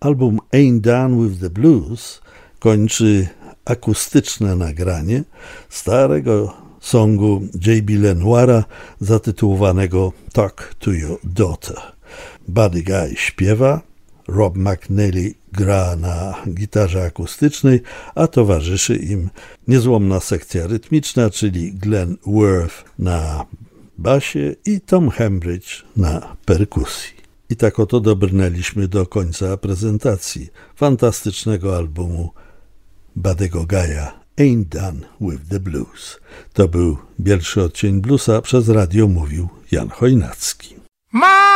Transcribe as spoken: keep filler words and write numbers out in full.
Album Ain't Done with the Blues kończy akustyczne nagranie starego songu J B Lenoira zatytułowanego Talk to Your Daughter. Buddy Guy śpiewa, Rob McNally gra na gitarze akustycznej, a towarzyszy im niezłomna sekcja rytmiczna, czyli Glenn Worth na basie i Tom Hembridge na perkusji. I tak oto dobrnęliśmy do końca prezentacji fantastycznego albumu Buddy'ego Guy'a Ain't Done with the Blues. To był Bielszy Odcień Bluesa, przez radio mówił Jan Chojnacki.